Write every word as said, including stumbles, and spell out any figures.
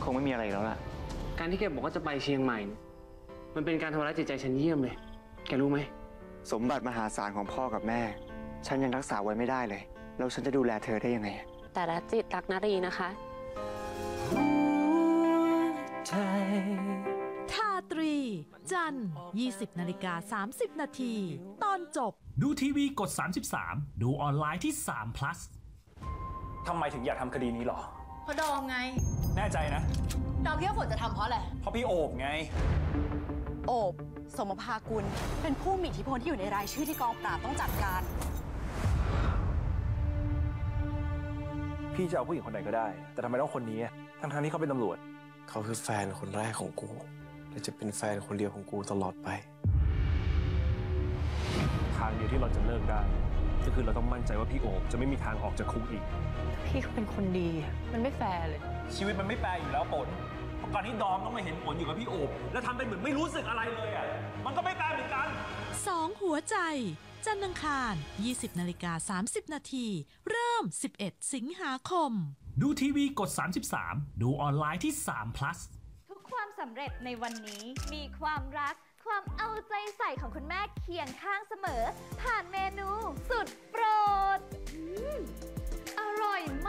คงไม่มีอะไรแล้วล่ะการที่แกบอกว่าจะไปเชียงใหม่มันเป็นการทำร้ายจิตใจฉันเยี่ยมเลยแกรู้ไหมสมบัติมหาศาลของพ่อกับแม่ฉันยังรักษาไว้ไม่ได้เลยแล้วฉันจะดูแลเธอได้ยังไงแต่ละจิตรักนารีนะคะทาตรีจันทร์ยี่สิบนาฬิกาสามสิบนาทีตอนจบดูทีวีกดสามสิบสามดูออนไลน์ที่สาม plus ทำไมถึงอยากทำคดีนี้หรอเพราะดอมไงแน่ใจนะดอมคิดว่าฝนจะทำเพราะอะไรเพราะพี่โอบไงโอบสมภากุลเป็นผู้มีอิทธิพลที่อยู่ในรายชื่อที่กองปราบต้องจัดการพี่จะเอาผู้หญิงคนไหนก็ได้แต่ทำไมต้องคนนี้ทั้งทางที่เขาเป็นตำรวจเขาคือแฟนคนแรกของกูและจะเป็นแฟนคนเดียวของกูตลอดไปทางเดียวที่เราจะเลิกได้ก็คือเราต้องมั่นใจว่าพี่โอบจะไม่มีทางออกจากคุกอีกพี่เขาเป็นคนดีมันไม่แฟร์เลยชีวิตมันไม่แปรอยู่แล้วฝนเพราะการที่ดอมต้องมาเห็นฝนอยู่กับพี่โอบแล้วทำเป็นเหมือนไม่รู้สึกอะไรเลยอ่ะมันก็ไม่แปรเหมือนกันสองหัวใจจันทร์อังคารยี่สิบนาฬิกาสามสิบนาทีเริ่มสิบเอ็ดสิงหาคมดูทีวีกดสามสิบสามดูออนไลน์ที่สาม plus ทุกความสำเร็จในวันนี้มีความรักความเอาใจใส่ของคุณแม่เคียงข้างเสมอผ่านเมนูสุดโปรดอร่อยมาก